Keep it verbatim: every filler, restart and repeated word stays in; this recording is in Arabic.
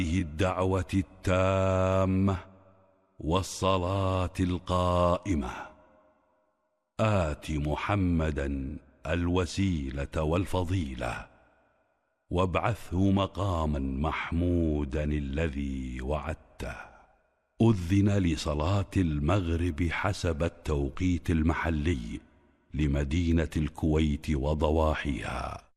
الدعوة التامة والصلاة القائمة آت محمدا الوسيلة والفضيلة وابعثه مقاما محمودا الذي وعدته. أذن لصلاة المغرب حسب التوقيت المحلي لمدينة الكويت وضواحيها.